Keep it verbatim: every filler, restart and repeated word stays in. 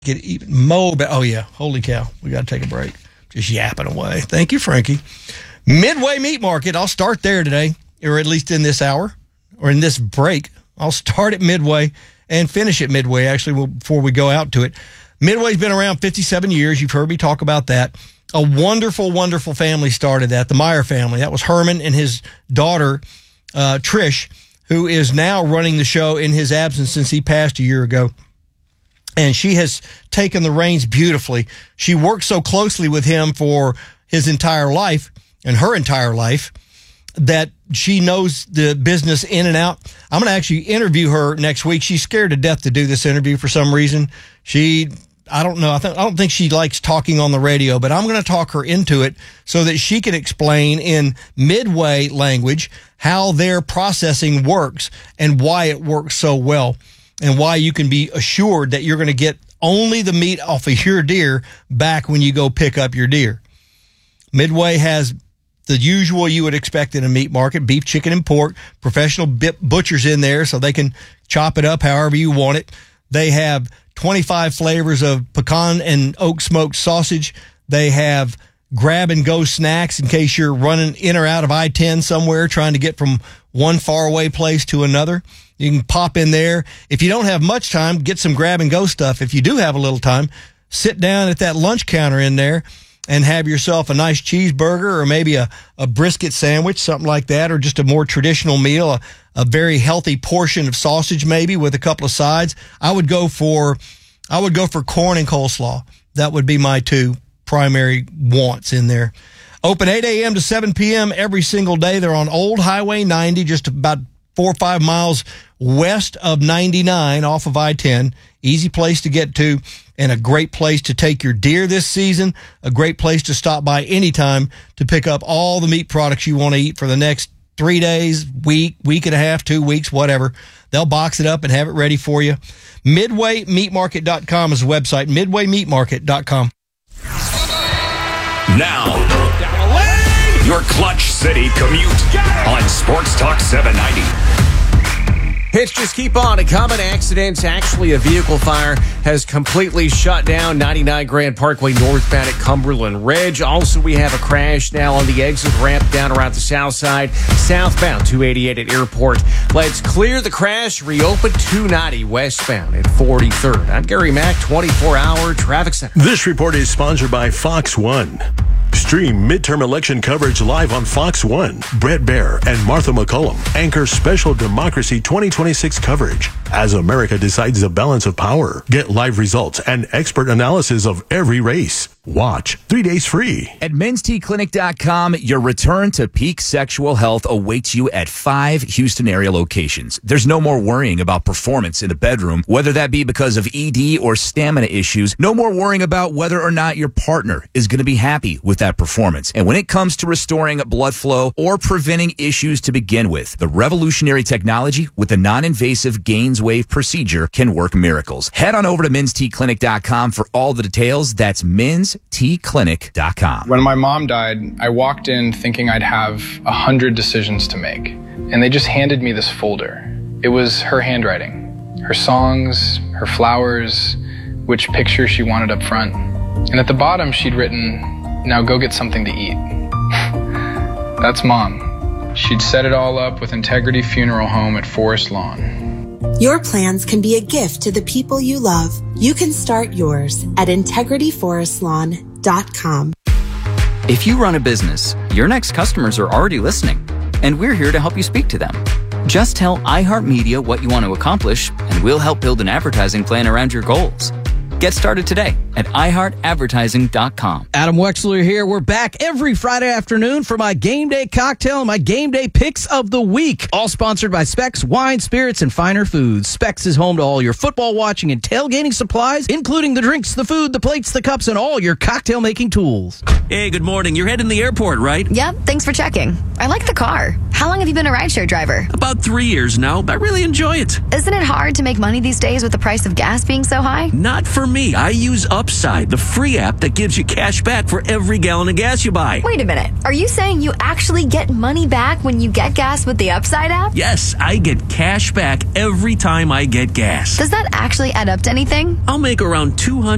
Get even mo. Oh yeah, holy cow! We got to take a break. Just yapping away. Thank you, Frankie. Midway Meat Market. I'll start there today, or at least in this hour, or in this break. I'll start at Midway and finish at Midway. Actually, before we go out to it, Midway's been around fifty-seven years. You've heard me talk about that. A wonderful, wonderful family started that. The Meyer family. That was Herman and his daughter, uh, Trish, who is now running the show in his absence since he passed a year ago. And she has taken the reins beautifully. She worked so closely with him for his entire life and her entire life that she knows the business in and out. I'm going to actually interview her next week. She's scared to death to do this interview for some reason. She, I don't know. I, th- I don't think she likes talking on the radio, but I'm going to talk her into it so that she can explain in Midway language how their processing works and why it works so well. And why you can be assured that you're going to get only the meat off of your deer back when you go pick up your deer. Midway has the usual you would expect in a meat market, beef, chicken, and pork, professional butchers in there so they can chop it up however you want it. They have twenty-five flavors of pecan and oak smoked sausage. They have grab-and-go snacks in case you're running in or out of I ten somewhere trying to get from one faraway place to another. You can pop in there. If you don't have much time, get some grab-and-go stuff. If you do have a little time, sit down at that lunch counter in there and have yourself a nice cheeseburger or maybe a, a brisket sandwich, something like that, or just a more traditional meal, a, a very healthy portion of sausage maybe with a couple of sides. I would go for, I would go for corn and coleslaw. That would be my two primary wants in there. Open eight a.m. to seven p.m. every single day. They're on Old Highway ninety, just about four or five miles west of ninety-nine off of I ten. Easy place to get to and a great place to take your deer this season. A great place to stop by anytime to pick up all the meat products you want to eat for the next three days, week, week and a half, two weeks, whatever. They'll box it up and have it ready for you. midway meat market dot com is the website, midway meat market dot com. Now, your Clutch City commute on Sports Talk seven ninety. Hits just keep on. A common accident, actually a vehicle fire, has completely shut down ninety-nine Grand Parkway northbound at Cumberland Ridge. Also, we have a crash now on the exit ramp down around the south side, southbound two eighty-eight at Airport. Let's clear the crash, reopen two ninety westbound at forty-third. I'm Gary Mack, twenty-four hour Traffic Center. This report is sponsored by Fox One. Stream midterm election coverage live on Fox One. Brett Baer and Martha McCullum anchor special Democracy twenty twenty-six coverage as America decides the balance of power. Get live results and expert analysis of every race. Watch three days free. At mens t clinic dot com, your return to peak sexual health awaits you at five Houston area locations. There's no more worrying about performance in the bedroom, whether that be because of E D or stamina issues. No more worrying about whether or not your partner is going to be happy with that performance. And when it comes to restoring blood flow or preventing issues to begin with, the revolutionary technology with the non-invasive Gaines Wave procedure can work miracles. Head on over to mens t clinic dot com for all the details. That's mens t clinic dot com. When my mom died, I walked in thinking I'd have a hundred decisions to make, and they just handed me this folder. It was her handwriting, her songs, her flowers, which picture she wanted up front. And at the bottom, she'd written, "Now go get something to eat." That's Mom. She'd set it all up with Integrity Funeral Home at Forest Lawn. Your plans can be a gift to the people you love. You can start yours at integrity forest lawn dot com. If you run a business, your next customers are already listening, and we're here to help you speak to them. Just tell iHeartMedia what you want to accomplish, and we'll help build an advertising plan around your goals. Get started today at i heart advertising dot com. Adam Wexler here. We're back every Friday afternoon for my game day cocktail and my game day picks of the week. All sponsored by Specs Wine, Spirits, and Finer Foods. Specs is home to all your football watching and tailgating supplies, including the drinks, the food, the plates, the cups, and all your cocktail making tools. Hey, good morning. You're heading to the airport, right? Yep, thanks for checking. I like the car. How long have you been a rideshare driver? About three years now. I really enjoy it. Isn't it hard to make money these days with the price of gas being so high? Not for me. I use Upside, the free app that gives you cash back for every gallon of gas you buy. Wait a minute. Are you saying you actually get money back when you get gas with the Upside app? Yes, I get cash back every time I get gas. Does that actually add up to anything? I'll make around two hundred